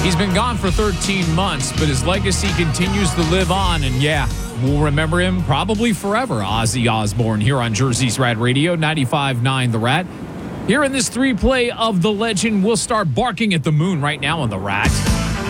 He's been gone for 13 months, but his legacy continues to live on. And yeah, we'll remember him probably forever. Ozzy Osbourne here on Jersey's Rad Radio, 95.9 The Rat. Here in this 3-play of the legend, we'll start barking at the moon right now on The Rat.